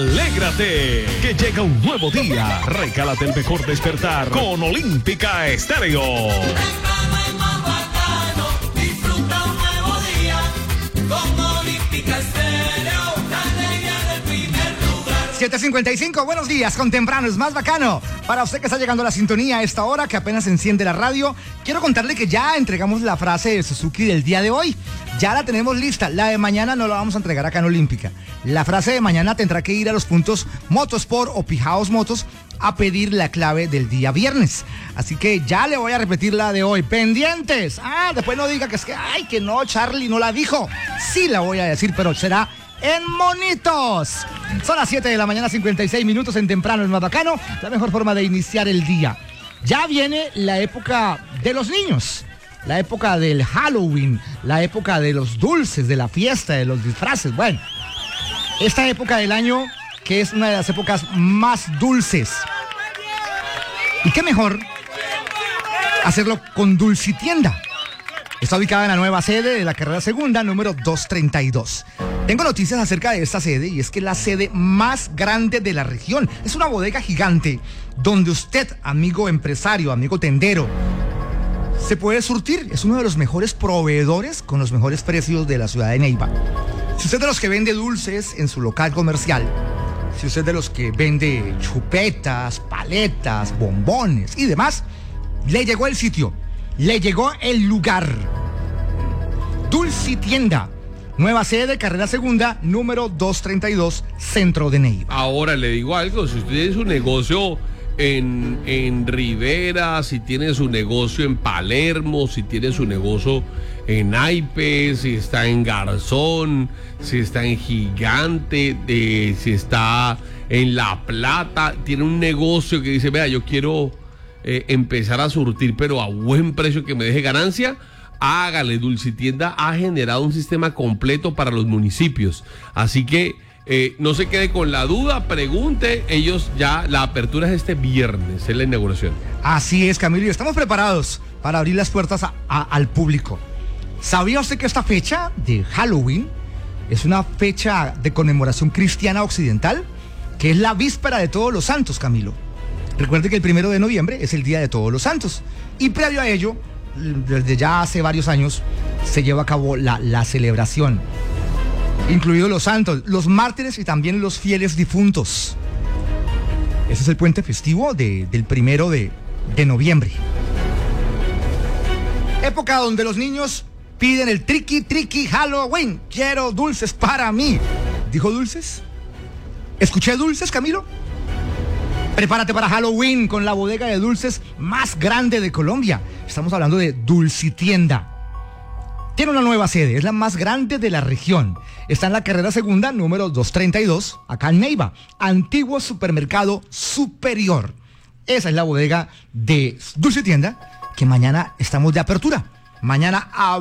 Alégrate, que llega un nuevo día. Regálate el mejor despertar con Olímpica Estéreo. Disfruta un nuevo día con Olímpica Estéreo, la alegría del primer lugar. 7:55, buenos días, con temprano es más bacano. Para usted que está llegando a la sintonía a esta hora, que apenas enciende la radio, quiero contarle que ya entregamos la frase de Suzuki del día de hoy. Ya la tenemos lista. La de mañana no la vamos a entregar acá en Olímpica. La frase de mañana tendrá que ir a los puntos Motosport o Pijaos Motos a pedir la clave del día viernes. Así que ya le voy a repetir la de hoy. ¡Pendientes! Después no diga que es que no, Charlie no la dijo. Sí la voy a decir, pero será en monitos. Son las 7 de la mañana, 56 minutos en temprano, es más bacano. La mejor forma de iniciar el día. Ya viene la época de los niños. La época del Halloween, la época de los dulces, de la fiesta, de los disfraces. Bueno, esta época del año que es una de las épocas más dulces. ¿Y qué mejor hacerlo con Dulcitienda? Está ubicada en la nueva sede de la carrera segunda, número 232. Tengo noticias acerca de esta sede y es que es la sede más grande de la región. Es una bodega gigante donde usted, amigo empresario, amigo tendero, se puede surtir. Es uno de los mejores proveedores con los mejores precios de la ciudad de Neiva. Si usted es de los que vende dulces en su local comercial, si usted es de los que vende chupetas, paletas, bombones y demás, le llegó el sitio, le llegó el lugar. Dulcitienda, nueva sede, carrera segunda, número 232, centro de Neiva. Ahora le digo algo, si usted tiene su negocio en Rivera, si tiene su negocio en Palermo, si tiene su negocio en Naipes, si está en Garzón, si está en Gigante, si está en La Plata, tiene un negocio que dice, vea, yo quiero empezar a surtir, pero a buen precio que me deje ganancia, hágale. Dulcitienda ha generado un sistema completo para los municipios, así que no se quede con la duda, pregunte. Ellos ya, la apertura es este viernes, es la inauguración. Así es, Camilo, estamos preparados para abrir las puertas al público. ¿Sabía usted que esta fecha de Halloween es una fecha de conmemoración cristiana occidental? Que es la víspera de Todos los Santos, Camilo. Recuerde que el 1 de noviembre es el Día de Todos los Santos. Y previo a ello, desde ya hace varios años, se lleva a cabo la celebración, incluidos los santos, los mártires y también los fieles difuntos. Ese es el puente festivo del 1 de noviembre. Época donde los niños piden el triqui Halloween. Quiero dulces para mí. ¿Dijo dulces? ¿Escuché dulces, Camilo? Prepárate para Halloween con la bodega de dulces más grande de Colombia. Estamos hablando de Dulcitienda. Tiene una nueva sede, es la más grande de la región. Está en la carrera segunda, número 232, acá en Neiva. Antiguo supermercado Superior. Esa es la bodega de Dulcitienda, que mañana estamos de apertura. Mañana